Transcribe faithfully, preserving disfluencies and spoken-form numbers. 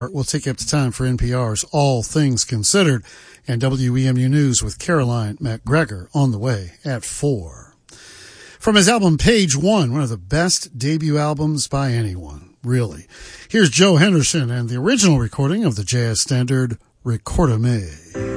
We'll take you up to time for N P R's All Things Considered and W E M U News with Caroline McGregor on the way at four. From his album Page One, one of the best debut albums by anyone, really. Here's Joe Henderson and the original recording of the jazz standard Record-a-Me.